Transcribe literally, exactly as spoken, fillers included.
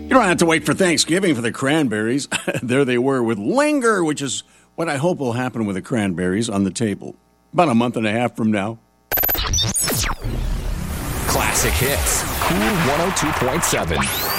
You don't have to wait for Thanksgiving for the Cranberries. There they were with Linger, which is what I hope will happen with the Cranberries on the table about a month and a half from now. Classic Hits. Cool one oh two point seven.